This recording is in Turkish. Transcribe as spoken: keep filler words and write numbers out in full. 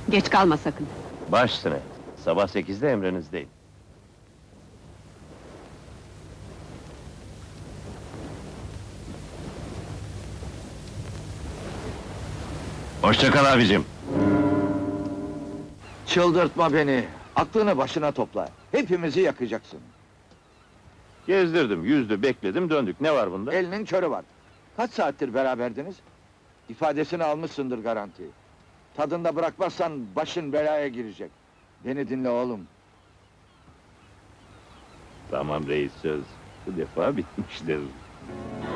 Geç kalma sakın. Baş üstüne. Sabah sekizde emrinizdeyim. Hoşça kal abicim. Çıldırtma beni! Aklını başına topla! Hepimizi yakacaksın! Gezdirdim, yüzdü, bekledim, döndük. Ne var bunda? Elinin körü var! Kaç saattir beraberdiniz? İfadesini almışsındır garanti. Tadında bırakmazsan başın belaya girecek. Beni dinle oğlum! Tamam reis, söz. Bu defa bitmiştir.